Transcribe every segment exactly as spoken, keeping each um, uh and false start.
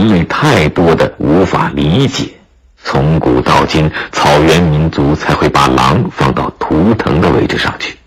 人类太多的无法理解，从古到今，草原民族才会把狼放到图腾的位置上去。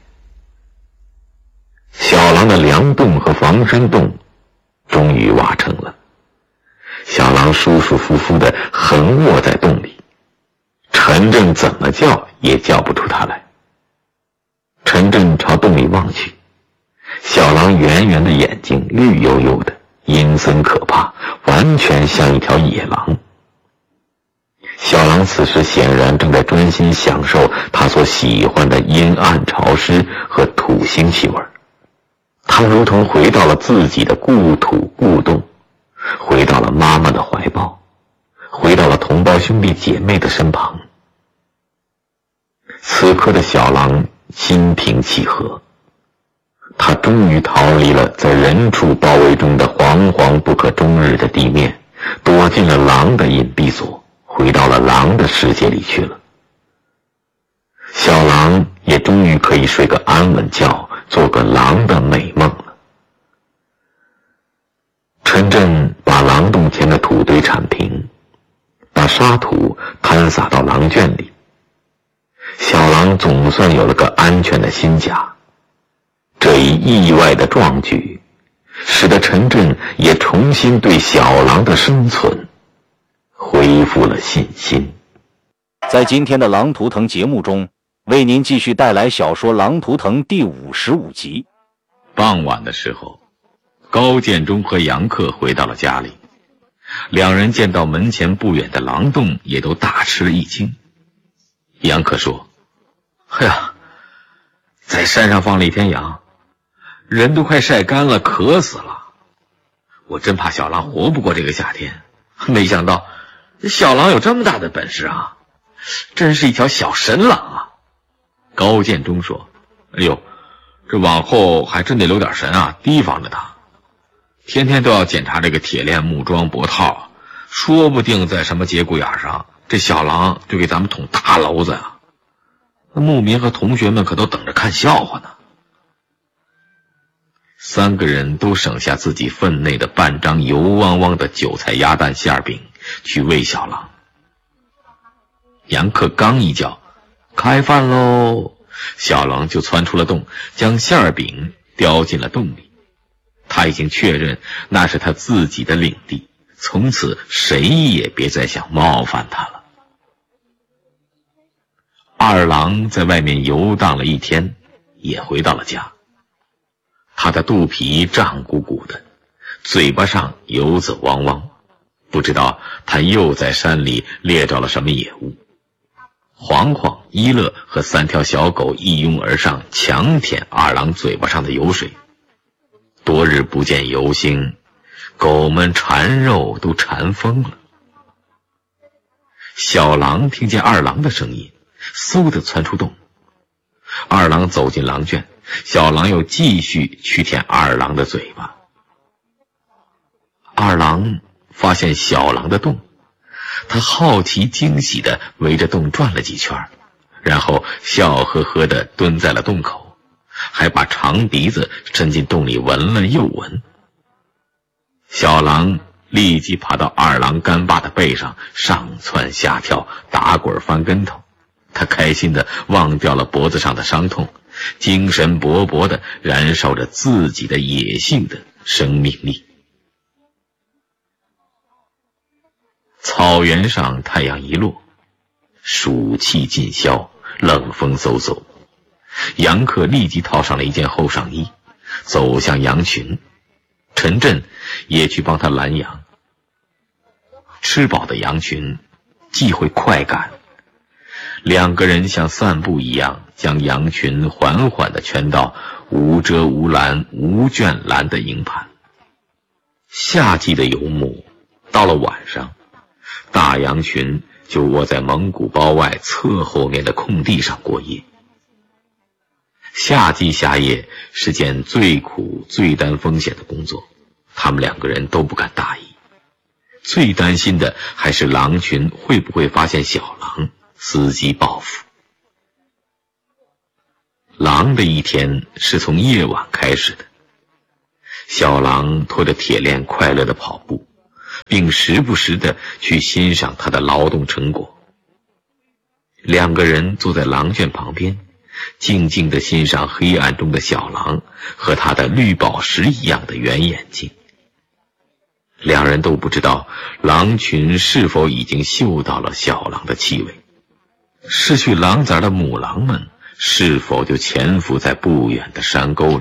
小狼的梁洞和防身洞终于挖成了，小狼舒舒服服地横卧在洞里，陈震怎么叫也叫不出它来。陈震朝洞里望去，小狼圆圆的眼睛绿油油的，阴森可怕，完全像一条野狼。小狼此时显然正在专心享受他所喜欢的阴暗潮湿和土腥气味，他如同回到了自己的故土故洞，回到了妈妈的怀抱，回到了同胞兄弟姐妹的身旁。此刻的小狼心平气和，他终于逃离了在人畜包围中的惶惶不可终日的地面，躲进了狼的隐蔽所，回到了狼的世界里去了。小狼也终于可以睡个安稳觉，做个狼的美梦了。陈震把狼洞前的土堆铲平，把沙土摊撒到狼圈里，小狼总算有了个安全的新家。这一意外的壮举，使得陈震也重新对小狼的生存恢复了信心。 在今天的《狼图腾》节目中，为您继续带来小说《狼图腾》第五十五集。 傍晚的时候，高建中和杨克回到了家里，两人见到门前不远的狼洞，也都大吃了一惊。杨克说：“哎呀，在山上放了一天羊，人都快晒干了，渴死了。我真怕小狼活不过这个夏天，没想到小狼有这么大的本事啊，真是一条小神狼啊。”高建中说：“哎呦，这往后还真得留点神啊，提防着他。天天都要检查这个铁链、木桩、脖套，说不定在什么节骨眼上，这小狼就给咱们捅大篓子呀。那牧民和同学们可都等着看笑话呢。”三个人都省下自己分内的半张油汪汪的韭菜鸭蛋馅饼去喂小狼。杨克刚一叫开饭喽，小狼就窜出了洞，将馅饼叼进了洞里。他已经确认那是他自己的领地，从此谁也别再想冒犯他了。二郎在外面游荡了一天，也回到了家。他的肚皮胀鼓鼓的，嘴巴上油子汪汪，不知道他又在山里猎着了什么野物。黄黄、一乐和三条小狗一拥而上，强舔二郎嘴巴上的油水。多日不见油腥，狗们馋肉都馋疯了。小狼听见二郎的声音，嗖地窜出洞。二郎走进狼圈，小狼又继续去舔二郎的嘴巴。二郎发现小狼的洞，他好奇惊喜地围着洞转了几圈，然后笑呵呵地蹲在了洞口，还把长鼻子伸进洞里闻了又闻。小狼立即爬到二郎干巴的背上，上蹿下跳，打滚翻跟头。他开心地忘掉了脖子上的伤痛，精神勃勃地燃烧着自己的野性的生命力。草原上太阳一落，暑气尽消，冷风嗖嗖。杨克立即套上了一件厚上衣，走向羊群。陈震也去帮他拦羊。吃饱的羊群既会快赶，两个人像散步一样，将羊群缓缓地圈到无遮无拦、无倦栏的营盘。夏季的游牧到了晚上，大羊群就窝在蒙古包外侧后面的空地上过夜。夏季下夜是件最苦最担风险的工作，他们两个人都不敢大意。最担心的还是狼群会不会发现小狼，伺机报复。狼的一天是从夜晚开始的。小狼拖着铁链快乐地跑步， 并时不时地去欣赏他的劳动成果。两个人坐在狼圈旁边，静静地欣赏黑暗中的小狼和他的绿宝石一样的圆眼睛。两人都不知道狼群是否已经嗅到了小狼的气味，失去狼崽的母狼们是否就潜伏在不远的山沟里。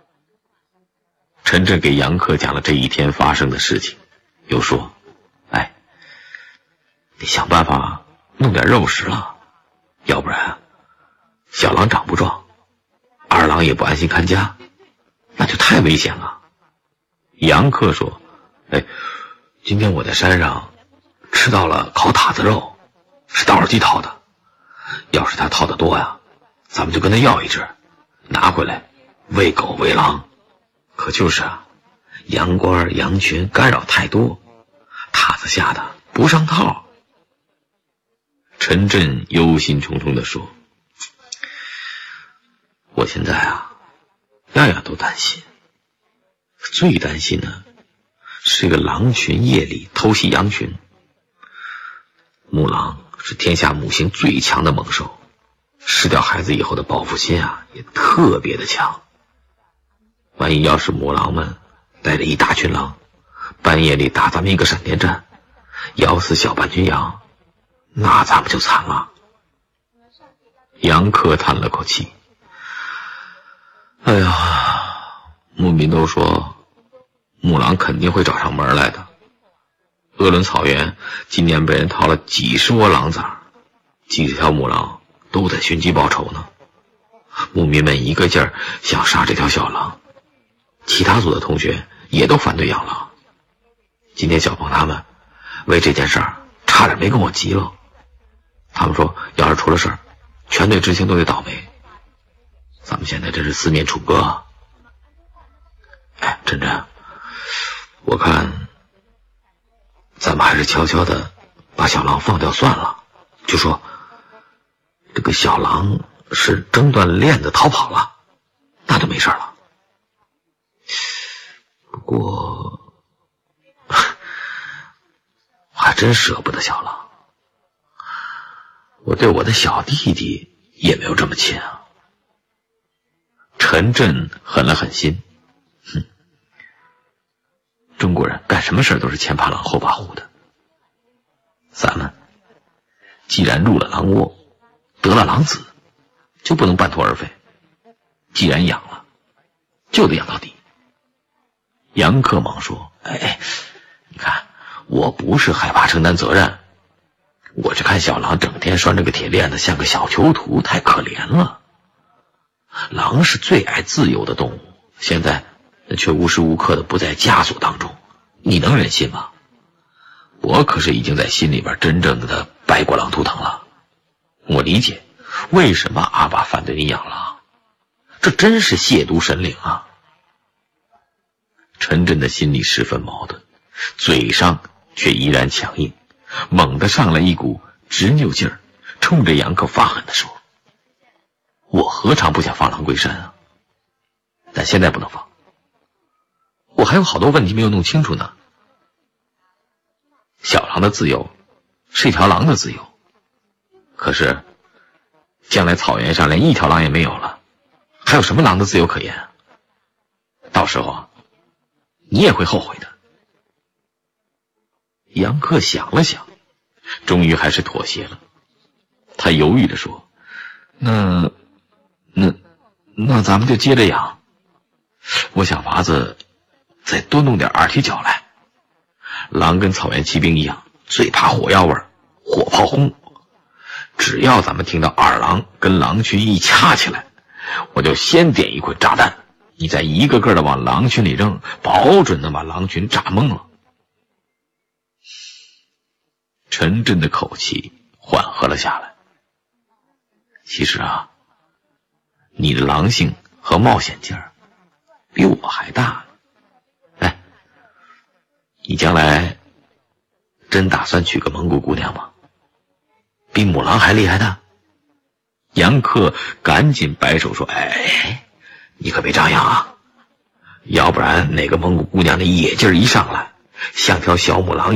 陈震给杨克讲了这一天发生的事情，又说：哎，你想办法弄点肉食了，要不然小狼长不壮，二郎也不安心看家，那就太危险了。杨克说：哎，今天我在山上吃到了烤塔子肉，是道尔基掏的，要是他掏得多呀，咱们就跟他要一只，拿回来喂狗喂狼。可就是啊，羊倌羊群干扰太多，塔子下的不上套。陈震忧心忡忡地说：我现在啊，样样都担心，最担心的是个狼群夜里偷袭羊群。母狼是天下母性最强的猛兽，失掉孩子以后的报复心啊也特别的强。万一要是母狼们带着一大群狼半夜里打咱们一个闪电战，咬死小半群羊，那咱们就惨了。杨克叹了口气：哎呀，牧民都说母狼肯定会找上门来的。鄂伦草原今年被人掏了几十窝狼崽，几十条母狼都在寻机报仇呢。牧民们一个劲儿想杀这条小狼，其他组的同学也都反对养狼。今天小鹏他们为这件事儿差点没跟我急了，他们说要是出了事儿，全队执行都得倒霉。咱们现在真是四面楚歌啊。哎，真真，我看咱们还是悄悄的把小狼放掉算了，就说这个小狼是挣断链子逃跑了，那就没事了。不过还真舍不得小狼，我对我的小弟弟也没有这么亲啊。陈震狠了狠心，哼，中国人干什么事都是前怕狼后怕虎的。咱们既然入了狼窝，得了狼子，就不能半途而废。既然养了，就得养到底。杨克忙说：哎哎，你看，我不是害怕承担责任，我是看小狼整天拴着个铁链子，像个小囚徒，太可怜了。狼是最爱自由的动物，现在却无时无刻的不在枷锁当中，你能忍心吗？我可是已经在心里边真正的拜过狼图腾了。我理解为什么阿爸反对你养狼，这真是亵渎神灵啊。陈震的心里十分矛盾，嘴上却依然强硬，猛地上来一股执拗劲儿，冲着杨克发狠地说：我何尝不想放狼归山啊，但现在不能放，我还有好多问题没有弄清楚呢。小狼的自由是一条狼的自由，可是将来草原上连一条狼也没有了，还有什么狼的自由可言？到时候啊，你也会后悔的。杨克想了想，终于还是妥协了。他犹豫地说：那那那咱们就接着养，我想法子再多弄点二踢脚来。狼跟草原骑兵一样，最怕火药味儿，火炮轰。只要咱们听到二狼跟狼群一掐起来，我就先点一捆炸弹，你再一个个的往狼群里扔，保准能把狼群炸懵了。陈震的口气缓和了下来。其实啊，你的狼性和冒险劲儿比我还大。哎，你将来真打算娶个蒙古姑娘吗？比母狼还厉害的？杨克赶紧摆手说：哎，你可别张扬啊，要不然哪个蒙古姑娘的野劲儿一上来，像条小母狼